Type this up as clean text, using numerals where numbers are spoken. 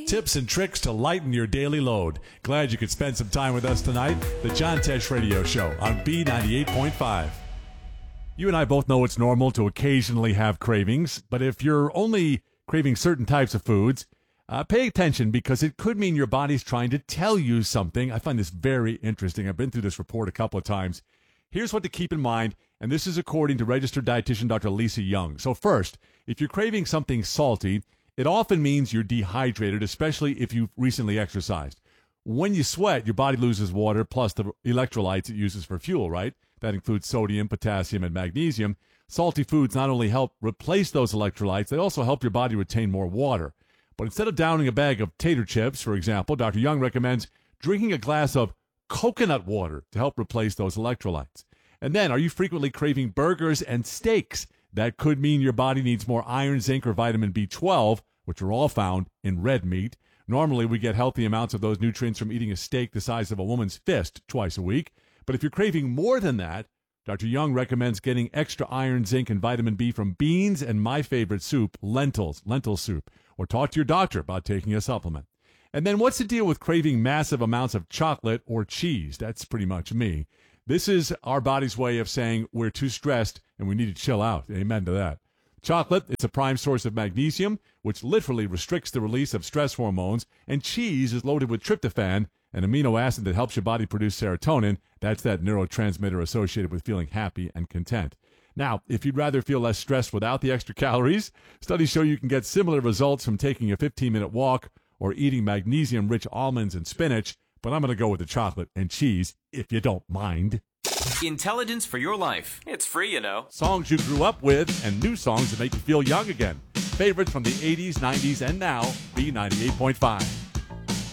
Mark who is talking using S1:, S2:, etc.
S1: Tips and tricks to lighten your daily load. Glad you could spend some time with us tonight. The John Tesh Radio Show on B98.5. You and I both know it's normal to occasionally have cravings, but if you're only craving certain types of foods, pay attention because it could mean your body's trying to tell you something. I find this very interesting. I've been through this report a couple of times. Here's what to keep in mind, and this is according to registered dietitian Dr. Lisa Young. So first, if you're craving something salty, it often means you're dehydrated, especially if you've recently exercised. When you sweat, your body loses water plus the electrolytes it uses for fuel, right? That includes sodium, potassium, and magnesium. Salty foods not only help replace those electrolytes, they also help your body retain more water. But instead of downing a bag of tater chips, for example, Dr. Young recommends drinking a glass of coconut water to help replace those electrolytes. And then, are you frequently craving burgers and steaks? That could mean your body needs more iron, zinc, or vitamin B12, which are all found in red meat. Normally, we get healthy amounts of those nutrients from eating a steak the size of a woman's fist twice a week. But if you're craving more than that, Dr. Young recommends getting extra iron, zinc, and vitamin B from beans and my favorite soup, lentil soup. Or talk to your doctor about taking a supplement. And then what's the deal with craving massive amounts of chocolate or cheese? That's pretty much me. This is our body's way of saying we're too stressed and we need to chill out. Amen to that. Chocolate, it's a prime source of magnesium, which literally restricts the release of stress hormones. And cheese is loaded with tryptophan, an amino acid that helps your body produce serotonin. That's that neurotransmitter associated with feeling happy and content. Now, if you'd rather feel less stressed without the extra calories, studies show you can get similar results from taking a 15-minute walk or eating magnesium-rich almonds and spinach, but I'm going to go with the chocolate and cheese, if you don't mind.
S2: Intelligence for your life. It's free, you know.
S1: Songs you grew up with and new songs that make you feel young again. Favorites from the 80s, 90s, and now, B98.5.